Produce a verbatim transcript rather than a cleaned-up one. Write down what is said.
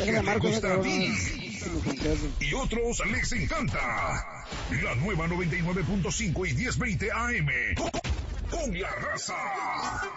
que te gusta a ti y otros les encanta. La nueva noventa y nueve punto cinco y diez veinte A M con la raza.